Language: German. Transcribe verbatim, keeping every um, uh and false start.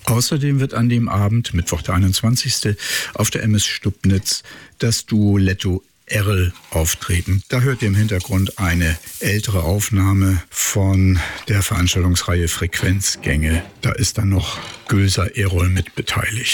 Außerdem wird an dem Abend, Mittwoch der einundzwanzigste auf der M S Stubnitz das Duo Letto Erl auftreten. Da hört ihr im Hintergrund eine ältere Aufnahme von der Veranstaltungsreihe Frequenzgänge. Da ist dann noch Gülser Erol mit beteiligt.